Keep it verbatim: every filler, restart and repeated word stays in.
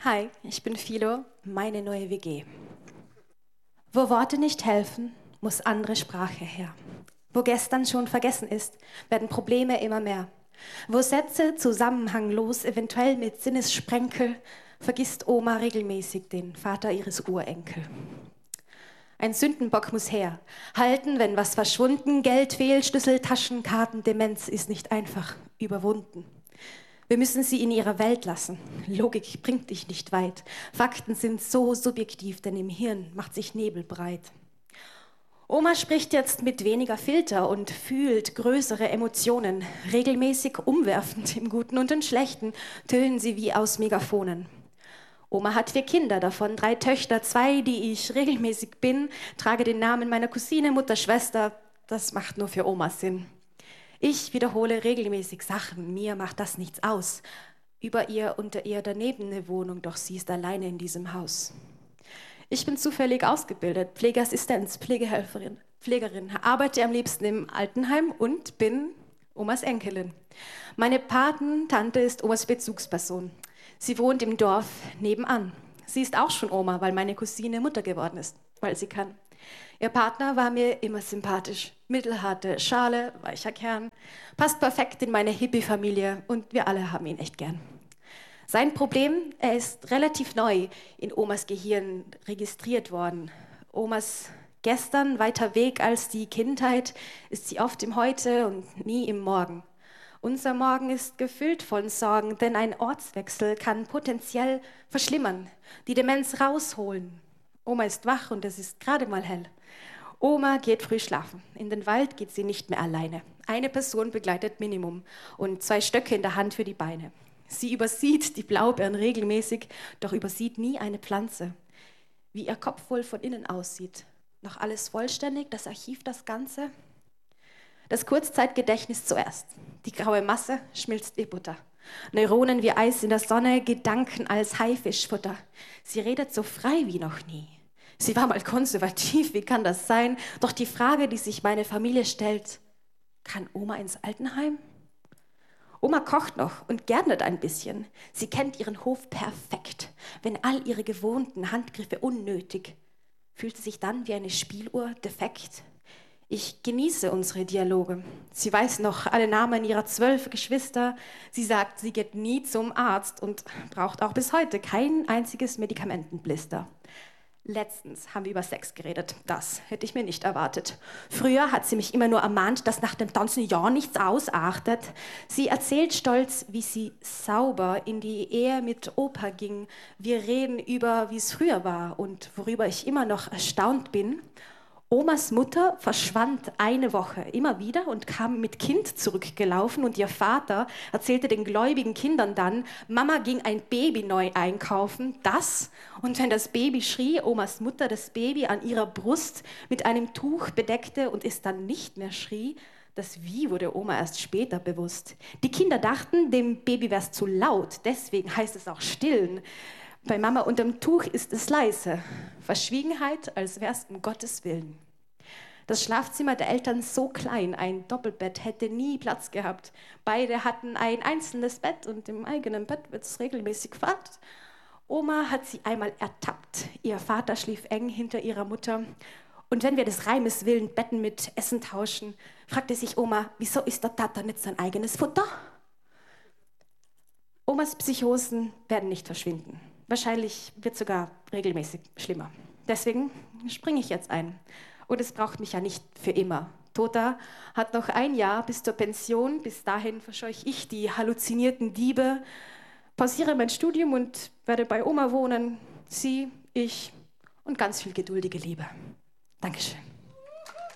Hi, ich bin Philo, meine neue W G. Wo Worte nicht helfen, muss andere Sprache her. Wo gestern schon vergessen ist, werden Probleme immer mehr. Wo Sätze zusammenhanglos, eventuell mit Sinnessprenkel, vergisst Oma regelmäßig den Vater ihres Urenkel. Ein Sündenbock muss her, halten, wenn was verschwunden, Geld fehlt, Schlüssel, Taschen, Karten, Demenz ist nicht einfach überwunden. Wir müssen sie in ihrer Welt lassen. Logik bringt dich nicht weit. Fakten sind so subjektiv, denn im Hirn macht sich Nebel breit. Oma spricht jetzt mit weniger Filter und fühlt größere Emotionen. Regelmäßig umwerfend, im Guten und im Schlechten, tönen sie wie aus Megaphonen. Oma hat vier Kinder, davon drei Töchter, zwei, die ich regelmäßig bin, trage den Namen meiner Cousine, Mutter, Schwester. Das macht nur für Oma Sinn. Ich wiederhole regelmäßig Sachen, mir macht das nichts aus. Über ihr, unter ihr daneben eine Wohnung, doch sie ist alleine in diesem Haus. Ich bin zufällig ausgebildet, Pflegeassistenz, Pflegehelferin, Pflegerin, arbeite am liebsten im Altenheim und bin Omas Enkelin. Meine Patentante ist Omas Bezugsperson. Sie wohnt im Dorf nebenan. Sie ist auch schon Oma, weil meine Cousine Mutter geworden ist, weil sie kann. Ihr Partner war mir immer sympathisch. Mittelharte Schale, weicher Kern. Passt perfekt in meine Hippie-Familie und wir alle haben ihn echt gern. Sein Problem, er ist relativ neu in Omas Gehirn registriert worden. Omas gestern, weiter Weg als die Kindheit, ist sie oft im Heute und nie im Morgen. Unser Morgen ist gefüllt von Sorgen, denn ein Ortswechsel kann potenziell verschlimmern, die Demenz rausholen. Oma ist wach und es ist gerade mal hell. Oma geht früh schlafen. In den Wald geht sie nicht mehr alleine. Eine Person begleitet Minimum und zwei Stöcke in der Hand für die Beine. Sie übersieht die Blaubeeren regelmäßig, doch übersieht nie eine Pflanze. Wie ihr Kopf wohl von innen aussieht. Noch alles vollständig, das Archiv, das Ganze? Das Kurzzeitgedächtnis zuerst. Die graue Masse schmilzt wie Butter. Neuronen wie Eis in der Sonne, Gedanken als Haifischfutter. Sie redet so frei wie noch nie. Sie war mal konservativ, wie kann das sein? Doch die Frage, die sich meine Familie stellt, kann Oma ins Altenheim? Oma kocht noch und gärtnet ein bisschen. Sie kennt ihren Hof perfekt. Wenn all ihre gewohnten Handgriffe unnötig, fühlt sie sich dann wie eine Spieluhr defekt. Ich genieße unsere Dialoge. Sie weiß noch alle Namen ihrer zwölf Geschwister. Sie sagt, sie geht nie zum Arzt und braucht auch bis heute kein einziges Medikamentenblister. Letztens haben wir über Sex geredet. Das hätte ich mir nicht erwartet. Früher hat sie mich immer nur ermahnt, dass nach dem Tanzen ja nichts ausartet. Sie erzählt stolz, wie sie sauber in die Ehe mit Opa ging. Wir reden über, wie es früher war und worüber ich immer noch erstaunt bin. Omas Mutter verschwand eine Woche immer wieder und kam mit Kind zurückgelaufen und ihr Vater erzählte den gläubigen Kindern dann, Mama ging ein Baby neu einkaufen, das, und wenn das Baby schrie, Omas Mutter das Baby an ihrer Brust mit einem Tuch bedeckte und es dann nicht mehr schrie, das Wie wurde Oma erst später bewusst. Die Kinder dachten, dem Baby wär's zu laut, deswegen heißt es auch stillen. Bei Mama unterm Tuch ist es leise. Verschwiegenheit, als wär's um Gottes Willen. Das Schlafzimmer der Eltern so klein, ein Doppelbett hätte nie Platz gehabt. Beide hatten ein einzelnes Bett und im eigenen Bett wird's regelmäßig gefragt. Oma hat sie einmal ertappt. Ihr Vater schlief eng hinter ihrer Mutter. Und wenn wir des Reimes willen Betten mit Essen tauschen, fragte sich Oma, wieso ist der Tata nicht sein eigenes Futter? Omas Psychosen werden nicht verschwinden. Wahrscheinlich wird es sogar regelmäßig schlimmer. Deswegen springe ich jetzt ein. Und es braucht mich ja nicht für immer. Tota hat noch ein Jahr bis zur Pension. Bis dahin verscheuche ich die halluzinierten Diebe, pausiere mein Studium und werde bei Oma wohnen. Sie, ich und ganz viel geduldige Liebe. Dankeschön.